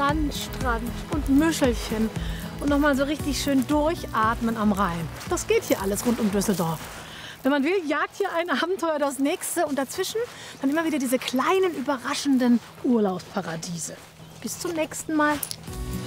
Sandstrand und Müschelchen und nochmal so richtig schön durchatmen am Rhein. Das geht hier alles rund um Düsseldorf. Wenn man will, jagt hier ein Abenteuer das nächste und dazwischen dann immer wieder diese kleinen, überraschenden Urlaubsparadiese. Bis zum nächsten Mal.